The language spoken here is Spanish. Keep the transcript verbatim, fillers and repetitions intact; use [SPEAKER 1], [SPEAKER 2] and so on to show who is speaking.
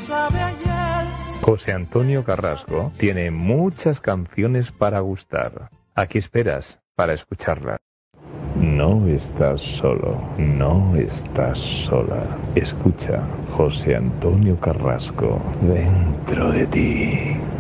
[SPEAKER 1] sabe ayer.
[SPEAKER 2] José Antonio Carrasco tiene muchas canciones para gustar. ¿A qué esperas para escucharlas? No estás solo, no estás sola. Escucha José Antonio Carrasco dentro de ti.